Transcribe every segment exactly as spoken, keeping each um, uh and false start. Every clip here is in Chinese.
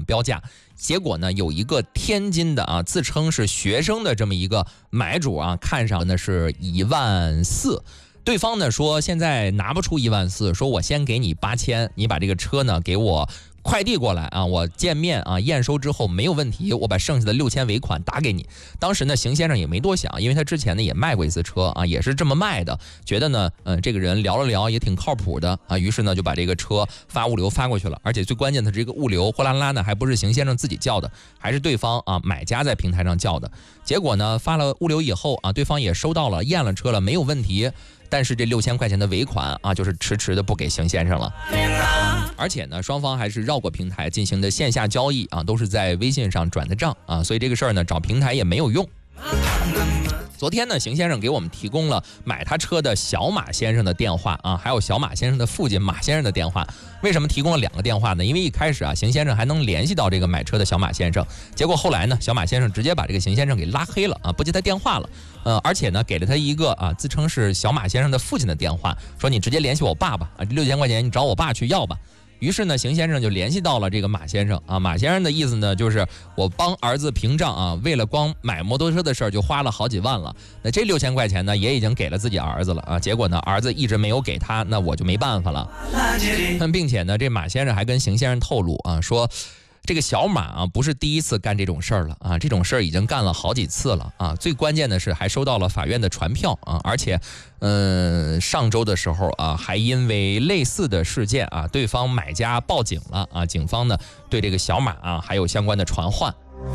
标价。结果呢，有一个天津的啊，自称是学生的这么一个买主啊，看上的是一万四。对方呢说现在拿不出一万四，说我先给你八千，你把这个车呢给我快递过来啊，我见面啊验收之后没有问题，我把剩下的六千尾款打给你。当时呢，邢先生也没多想，因为他之前呢也卖过一次车啊，也是这么卖的，觉得呢，嗯，这个人聊了聊也挺靠谱的啊，于是呢就把这个车发物流发过去了。而且最关键的这个物流货拉拉呢，还不是邢先生自己叫的，还是对方啊买家在平台上叫的。结果呢，发了物流以后啊，对方也收到了，验了车了，没有问题。但是这六千块钱的尾款啊，就是迟迟的不给邢先生了。而且呢，双方还是绕过平台进行的线下交易啊，都是在微信上转的账啊，所以这个事儿呢，找平台也没有用。昨天呢，邢先生给我们提供了买他车的小马先生的电话啊，还有小马先生的父亲马先生的电话。为什么提供了两个电话呢？因为一开始啊，邢先生还能联系到这个买车的小马先生，结果后来呢，小马先生直接把这个邢先生给拉黑了啊，不接他电话了。呃，而且呢，给了他一个啊，自称是小马先生的父亲的电话，说你直接联系我爸爸啊，这六千块钱你找我爸去要吧。于是呢，邢先生就联系到了这个马先生啊。马先生的意思呢，就是我帮儿子平账啊，为了光买摩托车的事儿就花了好几万了。那这六千块钱呢，也已经给了自己儿子了啊。结果呢，儿子一直没有给他，那我就没办法了。并且呢，这马先生还跟邢先生透露啊，说这个小马啊不是第一次干这种事儿了啊，这种事儿已经干了好几次了啊。最关键的是还收到了法院的传票啊，而且，嗯、呃，上周的时候啊，还因为类似的事件啊，对方买家报警了啊，警方呢对这个小马啊还有相关的传唤。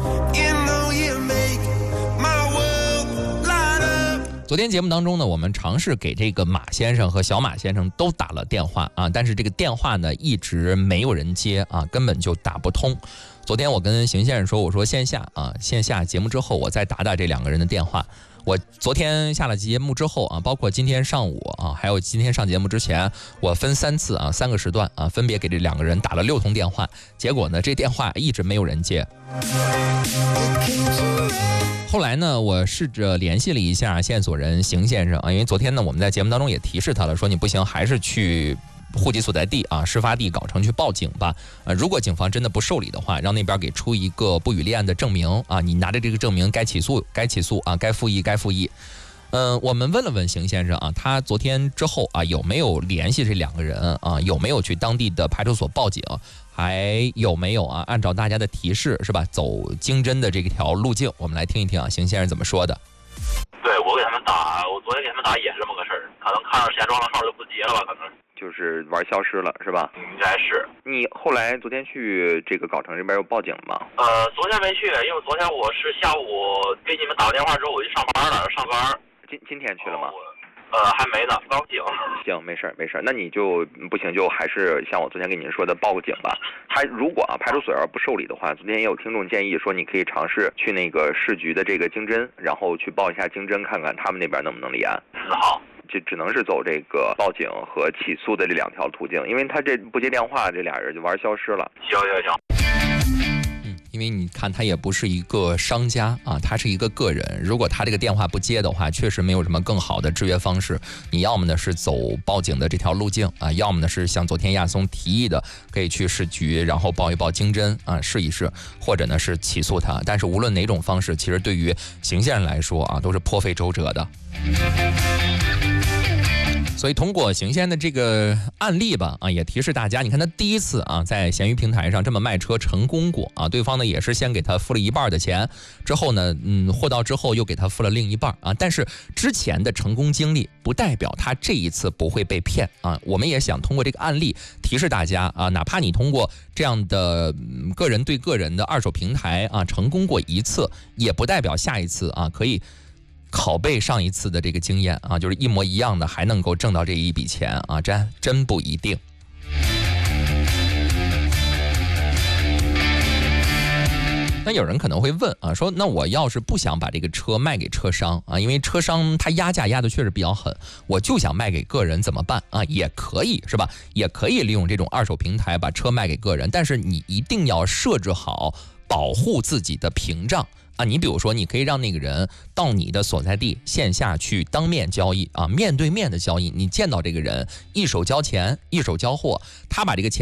昨天节目当中呢，我们尝试给这个马先生和小马先生都打了电话啊，但是这个电话呢一直没有人接啊，根本就打不通。昨天我跟邢先生说，我说线下啊，线下节目之后我再打打这两个人的电话。我昨天下了节目之后啊，包括今天上午啊，还有今天上节目之前，我分三次啊，三个时段啊，分别给这两个人打了六通电话。结果呢，这电话一直没有人接。后来呢，我试着联系了一下线索人邢先生啊，因为昨天呢，我们在节目当中也提示他了，说你不行，还是去户籍所在地啊，事发地藁城去报警吧。呃，如果警方真的不受理的话，让那边给出一个不予立案的证明啊，你拿着这个证明该起诉该起诉啊，该复议该复议。嗯、呃，我们问了问邢先生啊，他昨天之后啊有没有联系这两个人啊，有没有去当地的派出所报警，还有没有啊按照大家的提示是吧，走经侦的这条路径。我们来听一听啊，邢先生怎么说的。 对，我给他们打，我昨天给他们打也是这么个事儿，可能看到时间状了号就不接了吧，可能就是玩消失了是吧？ 应该是。 你后来昨天去这个藁城这边又报警了吗？ 呃，昨天没去，因为昨天我是下午给你们打电话之后我就上班了，上班。 今今天去了吗？ 呃，还没呢，刚醒。 行，没事没事，那你就不行就还是像我昨天跟您说的报个警吧。他如果啊派出所要不受理的话，昨天也有听众建议说你可以尝试去那个市局的这个经侦，然后去报一下经侦，看看他们那边能不能立案。 好。 就只能是走这个报警和起诉的这两条途径，因为他这不接电话，这俩人就玩消失了。 行行行。 嗯，因为你看他也不是一个商家啊，他是一个个人。如果他这个电话不接的话，确实没有什么更好的制约方式。你要么呢是走报警的这条路径啊，要么呢是像昨天亚松提议的，可以去市局，然后报一报经侦啊，试一试，或者呢是起诉他。但是无论哪种方式，其实对于邢先生来说啊，都是颇费周折的。所以通过邢先生的这个案例吧，啊，也提示大家，你看他第一次啊在闲鱼平台上这么卖车成功过啊，对方呢也是先给他付了一半的钱，之后呢，嗯，货到之后又给他付了另一半啊，但是之前的成功经历不代表他这一次不会被骗啊。我们也想通过这个案例提示大家啊，哪怕你通过这样的、嗯、个人对个人的二手平台啊成功过一次，也不代表下一次啊可以拷贝上一次的这个经验啊，就是一模一样的还能够挣到这一笔钱啊，真真不一定。那有人可能会问啊，说那我要是不想把这个车卖给车商啊，因为车商他压价压的确实比较狠，我就想卖给个人怎么办啊？也可以是吧？也可以利用这种二手平台把车卖给个人，但是你一定要设置好保护自己的屏障。啊，你比如说，你可以让那个人到你的所在地线下去当面交易啊，面对面的交易，你见到这个人，一手交钱，一手交货，他把这个钱